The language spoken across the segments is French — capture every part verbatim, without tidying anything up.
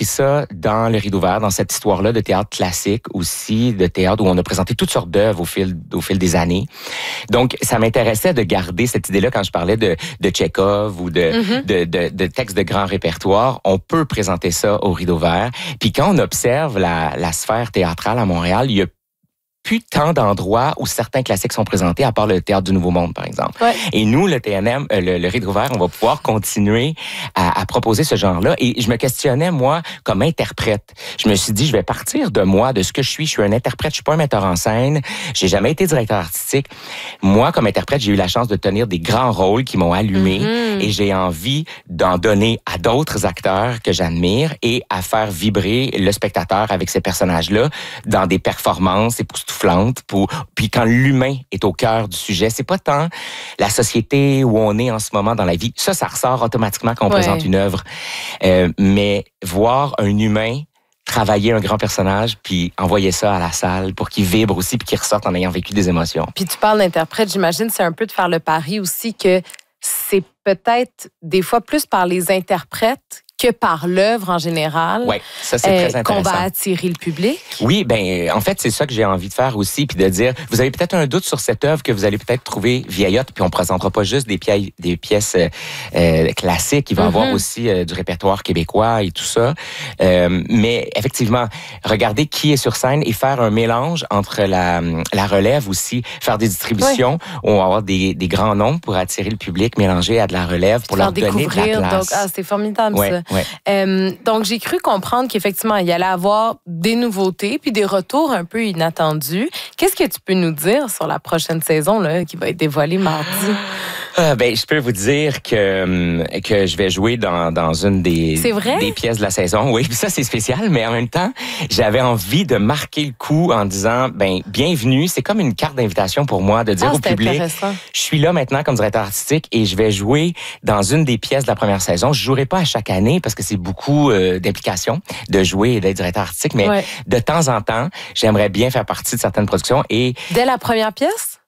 ça dans le Rideau Vert, dans cette histoire-là de théâtre classique aussi, de théâtre où on a présenté toutes sortes d'œuvres au fil, au fil des années. Donc, ça m'intéressait de garder cette idée-là quand je parlais de, de Tchekhov ou de, mm-hmm. de, de, de textes de grand répertoire. On peut présenter ça au Rideau Vert. Puis quand on observe la, la sphère théâtrale à Montréal, il y a plus tant d'endroits où certains classiques sont présentés, à part le Théâtre du Nouveau Monde, par exemple. Ouais. Et nous, le T N M, euh, le, le Rideau Vert, on va pouvoir continuer à, à proposer ce genre-là. Et je me questionnais, moi, comme interprète. Je me suis dit, je vais partir de moi, de ce que je suis. Je suis un interprète, je suis pas un metteur en scène. J'ai jamais été directeur artistique. Moi, comme interprète, j'ai eu la chance de tenir des grands rôles qui m'ont allumé. Mm-hmm. Et j'ai envie d'en donner à d'autres acteurs que j'admire et à faire vibrer le spectateur avec ces personnages-là dans des performances époustouflantes. Pour, puis quand l'humain est au cœur du sujet, c'est pas tant la société où on est en ce moment dans la vie. Ça, ça ressort automatiquement quand on ouais. présente une œuvre. Euh, mais voir un humain travailler un grand personnage, puis envoyer ça à la salle pour qu'il vibre aussi, puis qu'il ressorte en ayant vécu des émotions. Puis tu parles d'interprète, j'imagine, c'est un peu de faire le pari aussi que c'est peut-être des fois plus par les interprètes que par l'œuvre en général. Oui, ça c'est euh, très intéressant. Qu'on va attirer le public. Oui, ben en fait c'est ça que j'ai envie de faire aussi, puis de dire, vous avez peut-être un doute sur cette œuvre que vous allez peut-être trouver vieillotte, puis on présentera pas juste des pièces, des pièces euh, classiques, il va y mm-hmm. avoir aussi euh, du répertoire québécois et tout ça. Euh, mais effectivement, regardez qui est sur scène et faire un mélange entre la, la relève aussi, faire des distributions oui. où on va avoir des, des grands noms pour attirer le public, mélanger à de la relève pour leur donner de la place. Donc, ah, c'est formidable ouais. ça. Ouais. Euh, donc, j'ai cru comprendre qu'effectivement, il y allait avoir des nouveautés puis des retours un peu inattendus. Qu'est-ce que tu peux nous dire sur la prochaine saison là, qui va être dévoilée mardi? Euh, ben, je peux vous dire que que je vais jouer dans dans une des des pièces de la saison. Oui, ça c'est spécial, mais en même temps, j'avais envie de marquer le coup en disant ben bienvenue, c'est comme une carte d'invitation pour moi de dire ah, au public, je suis là maintenant comme directeur artistique et je vais jouer dans une des pièces de la première saison. Je jouerai pas à chaque année parce que c'est beaucoup euh, d'implications de jouer et d'être directeur artistique, mais ouais. de temps en temps, j'aimerais bien faire partie de certaines productions et dès la première pièce.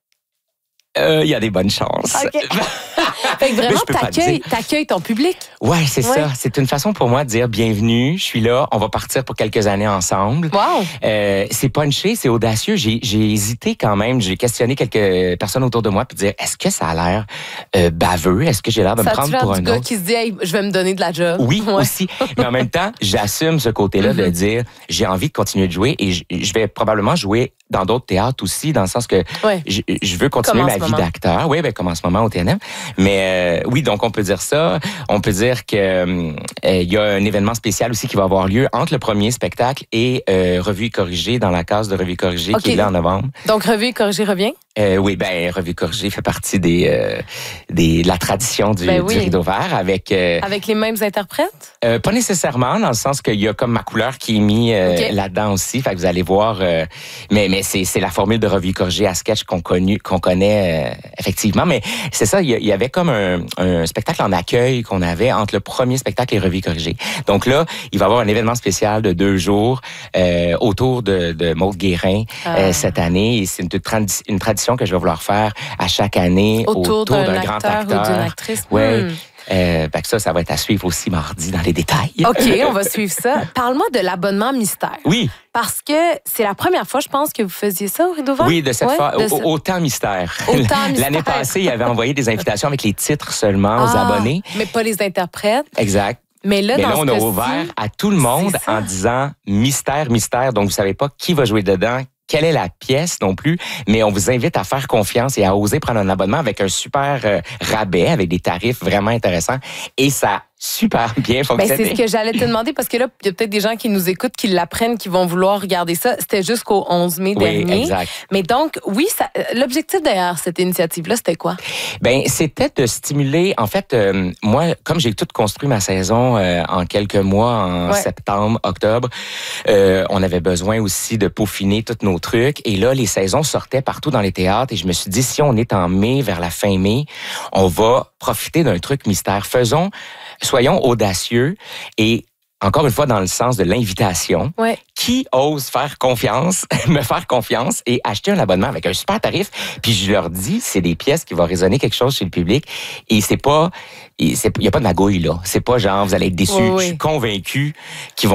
Il euh, y a des bonnes chances. Okay. Fait que vraiment, t'accueilles, t'accueilles ton public. Ouais, c'est ouais. ça. C'est une façon pour moi de dire bienvenue, je suis là, on va partir pour quelques années ensemble. Wow. Euh, c'est punché, c'est audacieux. J'ai, j'ai hésité quand même. J'ai questionné quelques personnes autour de moi pour dire est-ce que ça a l'air euh, baveux? Est-ce que j'ai l'air de ça me prendre pour un du autre? gars qui se dit hey, je vais me donner de la job. Oui, ouais. aussi. Mais en même temps, j'assume ce côté-là mm-hmm. de dire j'ai envie de continuer de jouer et je, je vais probablement jouer dans d'autres théâtres aussi, dans le sens que ouais. je, je veux continuer ma vie d'acteur. Oui, ben, comme en ce moment au T N M. Mais euh, oui, donc on peut dire ça. On peut dire que euh, il y a un événement spécial aussi qui va avoir lieu entre le premier spectacle et euh, Revue et Corrigée dans la case de Revue et Corrigée okay. qui est là en novembre. Donc Revue et Corrigée revient? Euh, oui, ben Revue et Corrigée fait partie des, euh, des de la tradition du, ben oui. du Rideau Vert avec euh, avec les mêmes interprètes? Euh, pas nécessairement, dans le sens qu'il y a comme ma couleur qui est mise euh, okay. là-dedans aussi. Fait que vous allez voir. Euh, mais mais c'est c'est la formule de Revue et Corrigée à sketch qu'on connu qu'on connaît euh, effectivement. Mais c'est ça, il y, y avait comme un, un spectacle en accueil qu'on avait entre le premier spectacle et Revue et Corrigée. Donc là, il va y avoir un événement spécial de deux jours euh, autour de, de Maude Guérin ah. euh, cette année. Et c'est une, tradi- une tradition que je vais vouloir faire à chaque année autour, autour d'un, d'un acteur grand acteur. Ou d'une actrice. Ouais. Hmm. Euh, ben ça, ça va être à suivre aussi mardi dans les détails. OK, on va suivre ça. Parle-moi de l'abonnement mystère. Oui. Parce que c'est la première fois, je pense, que vous faisiez ça au Rideau Vert. Oui, de cette ouais, fois, de au, autant mystère. Autant mystère. L'année passée, il avait envoyé des invitations avec les titres seulement ah, aux abonnés. Mais pas les interprètes. Exact. Mais là, Mais dans là on ce a ouvert à tout le monde en disant mystère, mystère. Donc, vous savez pas qui va jouer dedans, quelle est la pièce non plus, mais on vous invite à faire confiance et à oser prendre un abonnement avec un super euh, rabais, avec des tarifs vraiment intéressants. Et ça super bien fonctionné. Ben, c'est ce que j'allais te demander parce que là, il y a peut-être des gens qui nous écoutent, qui l'apprennent, qui vont vouloir regarder ça. C'était jusqu'au onze mai oui, dernier. Exact. Mais donc, oui, ça, l'objectif derrière cette initiative-là, c'était quoi? Ben, c'était de stimuler. En fait, euh, moi, comme j'ai tout construit ma saison euh, en quelques mois, en ouais. septembre, octobre, euh, on avait besoin aussi de peaufiner tous nos trucs. Et là, les saisons sortaient partout dans les théâtres. Et je me suis dit, si on est en mai, vers la fin mai, on va profiter d'un truc mystère. Faisons Soyons audacieux et encore une fois dans le sens de l'invitation. Ouais. Qui ose faire confiance, me faire confiance et acheter un abonnement avec un super tarif. Puis je leur dis, c'est des pièces qui vont résonner quelque chose chez le public et c'est pas, il y a pas de magouille là. C'est pas genre vous allez être déçus. Oui, oui. Je suis convaincu qu'ils vont